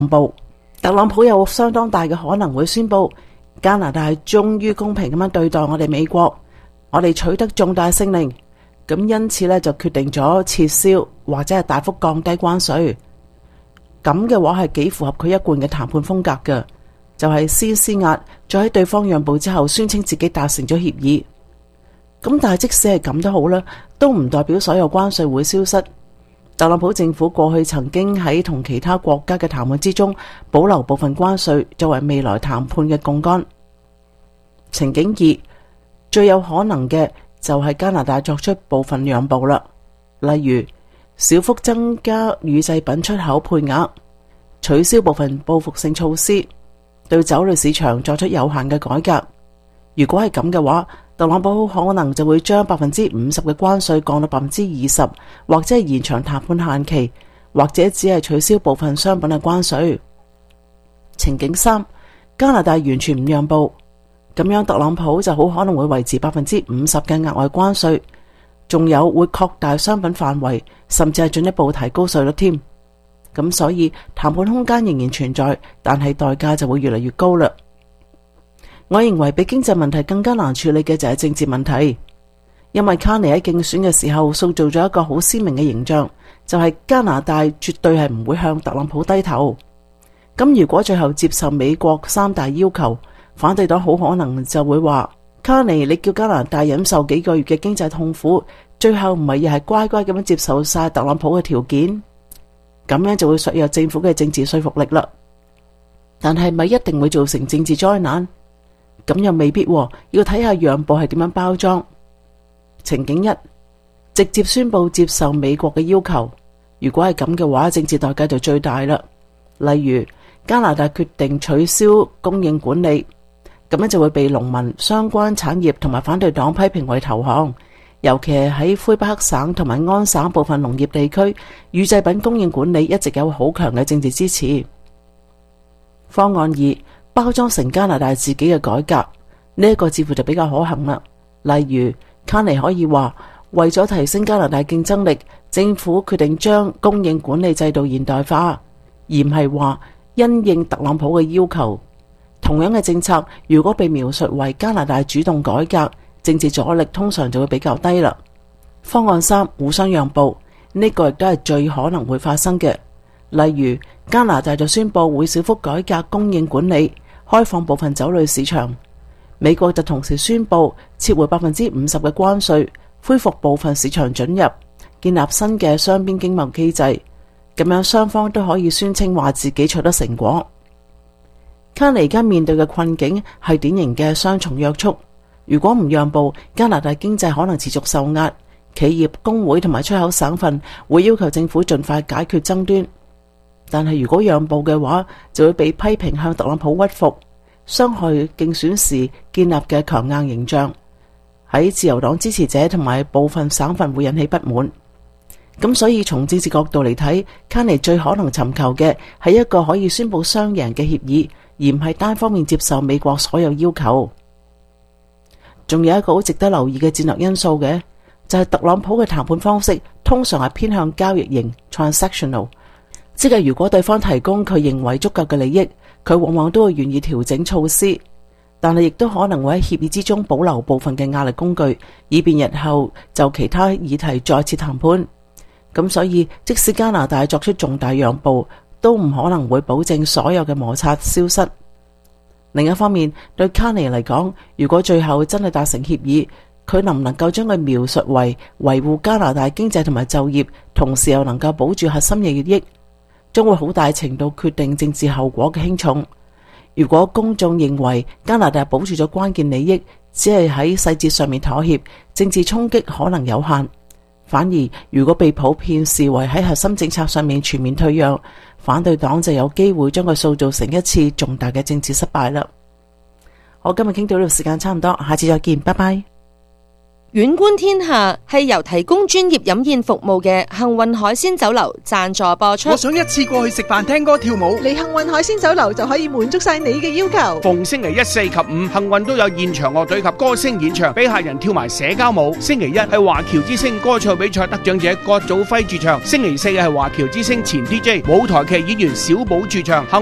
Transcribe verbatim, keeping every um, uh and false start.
步。特朗普有相當大嘅可能會宣布加拿大終於公平咁樣對待我哋美國，我哋取得重大勝利，咁因此呢，就決定咗撤銷或者係大幅降低關稅。咁嘅話係幾符合佢一貫嘅談判風格嘅，就係先施壓，再喺對方讓步之後宣稱自己達成咗協議。咁但係即使係咁都好啦，都唔代表所有關稅會消失。特朗普政府過去曾經喺同其他國家嘅談判之中保留部分關稅作為未來談判嘅槓桿。情景二，最有可能嘅就係加拿大作出部分讓步啦，例如小幅增加乳製品出口配額，取消部分報復性措施，對酒類市場作出有限嘅改革。如果係咁嘅話，特朗普可能就會將百分之五十嘅關稅降到百分之二十，或者係延長談判限期，或者只係取消部分商品嘅關稅。情景三，加拿大完全唔讓步，咁樣特朗普就好可能會維持百分之五十嘅額外關稅，仲有會擴大商品範圍，甚至係進一步提高稅率添。咁所以談判空間仍然存在，但係代價就會越嚟越高啦。我認為比經濟問題更加難處理嘅就係政治問題，因為卡尼喺競選嘅時候塑造咗一個好鮮明嘅形象，就係加拿大絕對係唔會向特朗普低頭。咁如果最後接受美國三大要求，反對黨好可能就會話：卡尼，你叫加拿大忍受幾個月嘅經濟痛苦，最後唔係又係乖乖咁樣接受晒特朗普嘅條件？咁樣就會削弱政府嘅政治說服力啦。但係咪一定會造成政治災難？咁又未必，要睇下讓步係點樣包裝。情景一，直接宣布接受美國嘅要求，如果係咁嘅話，政治代價就最大啦。例如加拿大決定取消供應管理，咁樣就會被農民、相關產業同埋反對黨批評為投降，尤其係喺魁北克省同埋安省部分農業地區，乳製品供應管理一直有好強嘅政治支持。方案二，包裝成加拿大自己嘅改革，呢一個似乎就比較可行啦。例如卡尼可以話，為咗提升加拿大競爭力，政府決定將供應管理制度現代化，而唔係話因應特朗普嘅要求。同樣嘅政策，如果被描述為加拿大主動改革，政治阻力通常就會比較低啦。方案三，互相讓步，呢個亦都係最可能會發生嘅。例如加拿大就宣布會小幅改革供應管理，開放部分酒類市場，美國就同時宣布撤回百分之五十嘅關稅，恢復部分市場准入，建立新嘅雙邊經貿機制，咁樣雙方都可以宣稱話自己取得成果。卡尼而家面對嘅困境係典型嘅雙重約束，如果唔讓步，加拿大經濟可能持續受壓，企業、工會同埋出口省份會要求政府盡快解決爭端。但係如果讓步嘅話，就會被批評向特朗普屈服，傷害競選時建立嘅強硬形象，喺自由黨支持者同埋部分省份會引起不滿。咁所以從政治角度嚟睇，卡尼最可能尋求嘅係一個可以宣布雙贏嘅協議，而唔係單方面接受美國所有要求。仲有一個好值得留意嘅戰略因素嘅，就係特朗普嘅談判方式通常係偏向交易型 transactional。即係如果對方提供佢認為足夠嘅利益，佢往往都會願意調整措施，但係亦都可能會喺協議之中保留部分嘅壓力工具，以便日後就其他議題再次談判。咁所以即使加拿大作出重大讓步，都唔可能會保證所有嘅摩擦消失。另一方面，對卡尼嚟講，如果最後真係達成協議，佢能唔能夠將佢描述為維護加拿大經濟同埋就業，同時又能夠保住核心嘅利益，將會好大程度決定政治後果嘅輕重。如果公眾認為加拿大保住咗關鍵利益，只係喺細節上面妥協，政治衝擊可能有限。反而如果被普遍視為喺核心政策上面全面退讓，反對黨就有機會將佢塑造成一次重大嘅政治失敗啦。好，今日傾到呢度時間差唔多，下次再見，拜拜。 遠觀天下係由提供專業飲宴服務嘅幸運海鮮酒樓贊助播出。 我想一次過去食飯、聽歌、跳舞， 嚟幸運海鮮酒樓就可以滿足晒你嘅要求。 逢星期一、四及五，幸運都有現場樂隊及歌星演唱，俾客人跳埋社交舞。星期一係華僑之星歌唱比賽得獎者葛祖輝駐唱，星期四係華僑之星前 D J 舞台劇演員小寶駐唱。